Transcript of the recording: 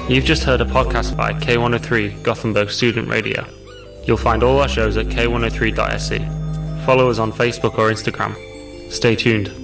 You've just heard a podcast by K103 Gothenburg Student Radio. You'll find all our shows at k103.se. Follow us on Facebook or Instagram. Stay tuned.